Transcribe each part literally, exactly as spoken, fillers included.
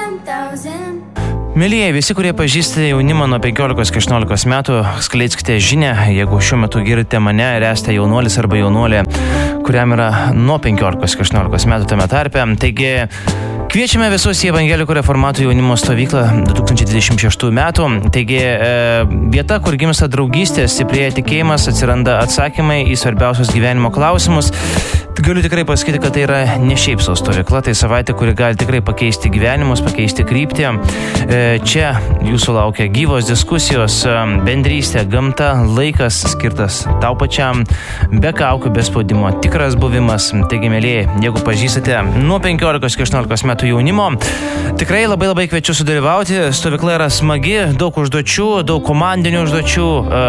Mielieji, visi, kurie pažįstate jaunimą nuo penkiolikos iki aštuoniolikos metų, skleiskite žinią, jeigu šiuo metu girdite mane ir esate jaunuolis arba jaunuolė, kuriam yra nuo penkiolikos iki aštuoniolikos metų tame tarpe. Taigi, kviečiame visus į Evangelikų reformatų jaunimo stovyklą du tūkstančiai dvidešimt šeštų metų. Taigi, e, vieta, kur gimsta draugystė, stiprėja tikėjimas, atsiranda atsakymai į svarbiausius gyvenimo klausimus. Galiu tikrai pasakyti, kad tai yra ne šiaip sau stovykla, tai savaitė, kuri gali tikrai pakeisti gyvenimus, pakeisti kryptį. E, čia jūsų laukia gyvos diskusijos, bendrystė, gamta, laikas skirtas tau pačiam, be kaukių, be spaudimo, tikras buvimas. Taigi, mėlyje, jeigu pažįstate nuo penkiolikos iki aštuoniolikos metų jaunimo, tikrai labai labai kviečiu sudalyvauti. Stovykla yra smagi, daug užduočių, daug komandinių užduočių,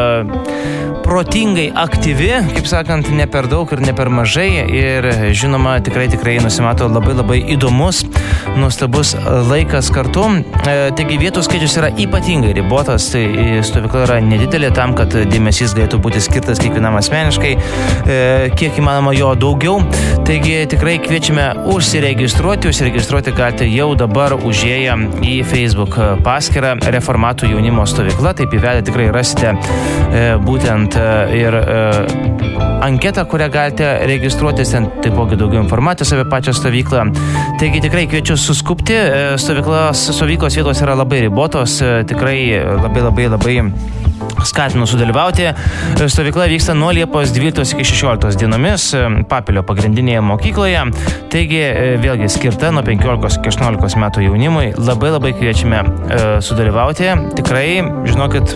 e, protingai aktyvi, kaip sakant, ne per daug ir ne per mažai. Ir žinoma, tikrai tikrai nusimato labai labai įdomus, nuostabus laikas kartu. E, taigi vietų skaičius yra ypatingai ribotas, tai stovykla yra nedidelė tam, kad dėmesys galėtų būti skirtas kiekvienam asmeniškai, e, kiek įmanoma jo daugiau. Taigi tikrai kviečiame užsiregistruoti, užsiregistruoti galite jau dabar užėję į Facebook paskyrą Reformatų jaunimo stovykla, taip įvedę tikrai rasite e, būtent e, ir e, anketą, kurią galite registruotis, ten taipogi daugiau informacijos apie pačią stovyklą. Taigi tikrai kviečiu suskupti, stovyklos, stovyklos vietos yra labai ribotos, tikrai labai labai labai skatinu sudalyvauti. Stovykla vyksta nuo Liepos dvyliktos iki šešioliktos dienomis Papilio pagrindinėje mokykloje. Taigi vėlgi skirta nuo penkiolikos iki aštuoniolikos metų jaunimui. Labai labai kviečiame sudalyvauti. Tikrai, žinokit,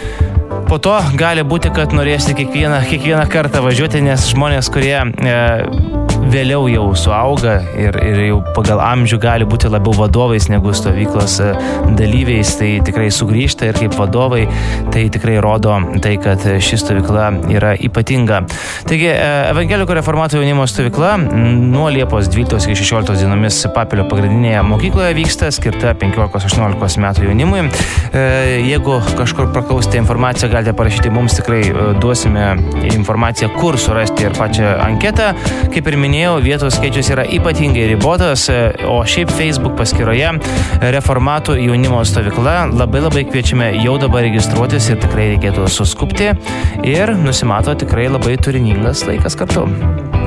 po to gali būti, kad norėsite kiekvieną, kiekvieną kartą važiuoti, nes žmonės, kurie e, vėliau jau suauga ir, ir jau pagal amžių gali būti labiau vadovais negu stovyklos e, dalyviais, tai tikrai sugrįžta ir kaip vadovai, tai tikrai rodo tai, kad ši stovykla yra ypatinga. Taigi, e, Evangelikų reformatų jaunimo stovykla nuo Liepos dvyliktos iki šešioliktos dienomis Papilio pagrindinėje mokykloje vyksta, skirta penkiolikos aštuoniolikos metų jaunimui. E, jeigu kažkur praklausite informaciją, galite parašyti, mums tikrai duosime informaciją, kur surasti ir pačią anketą. Kaip ir minėjau, vietos skaičius yra ypatingai ribotas, o šiaip Facebook paskyroje Reformatų jaunimo stovykla labai labai kviečiame jau dabar registruotis ir tikrai reikėtų suskupti ir nusimato tikrai labai turiningas laikas kartu.